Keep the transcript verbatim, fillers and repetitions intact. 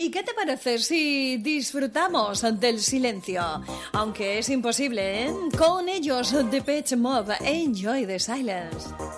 ¿Y qué te parece si disfrutamos del silencio? Aunque es imposible, ¿eh? Con ellos, Depeche Mode, Enjoy the Silence.